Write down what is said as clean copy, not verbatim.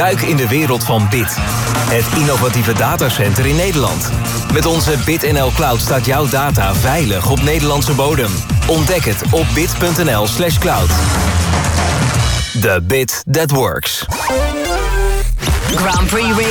Duik in de wereld van Bit. Het innovatieve datacenter in Nederland. Met onze BitNL Cloud staat jouw data veilig op Nederlandse bodem. Ontdek het op bit.nl/cloud. The bit that works. Grand Prix